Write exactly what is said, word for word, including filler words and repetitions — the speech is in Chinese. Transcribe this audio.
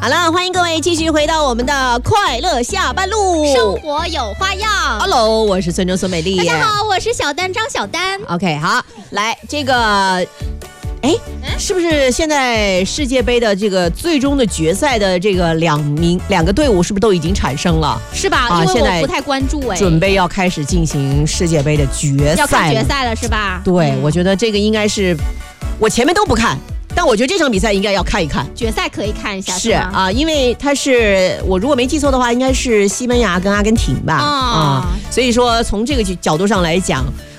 好了，欢迎各位继续回到我们的快乐下班路， 生活有花样。 Hello， 我是孙中孙美丽。 大家好，我是小丹张小丹。 OK， 好，来这个，哎，是不是现在世界杯的这个最终的决赛的这个两名两个队伍是不是都已经产生了？ 是吧？ 啊、 因为我不太关注哎。 准备要开始进行世界杯的决赛， 要看决赛了是吧？ 对， 嗯、 我觉得这个应该是我前面都不看。但我觉得这场比赛应该要看一看， 决赛可以看一下， 是啊、呃，因为它是我如果没记错的话，应该是西班牙跟阿根廷吧，啊、 哦呃，所以说从这个角度上来讲，